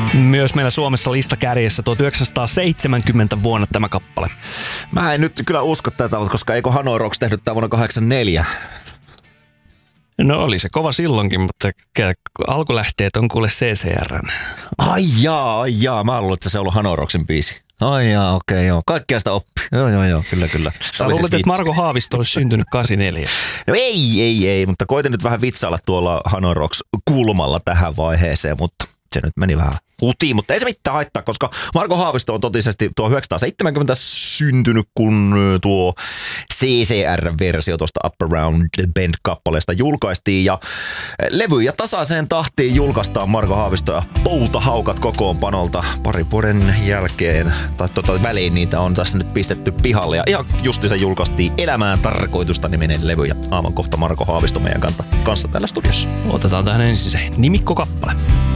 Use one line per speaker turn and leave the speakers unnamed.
Myös meillä Suomessa listakärjessä 1970 vuonna tämä kappale.
Mä en nyt kyllä usko tätä, koska eikö Hanoi Rocks tehnyt tää vuonna 84?
No oli se kova silloinkin, mutta alkulähteet on kuule CCR:n.
Ai jaa, mä luulen, että se on ollut Hanoi Rocksin biisi. Ai jaa, okei, joo. Kaikkea sitä oppi. Joo, kyllä.
Sä luulet, että Marko Haavisto olisi syntynyt 84?
No ei, mutta koitin nyt vähän vitsailla tuolla Hanoi Rocks kulmalla tähän vaiheeseen, mutta se nyt meni vähän hutiin, mutta ei se mitään haittaa, koska Marko Haavisto on totisesti 1970 syntynyt, kun tuo CCR-versio tuosta Up Around the Bend-kappaleesta julkaistiin. Ja levy ja tasaiseen tahtiin julkaistaan Marko Haavisto ja Poutahaukat kokoonpanolta parin vuoden jälkeen. Tai väliin niitä on tässä nyt pistetty pihalle. Ja ihan justi se julkaistiin Elämään tarkoitusta -niminen levy. Ja aivan kohta Marko Haavisto meidän kanssa täällä studiossa.
Otetaan tähän ensin se nimikkokappale.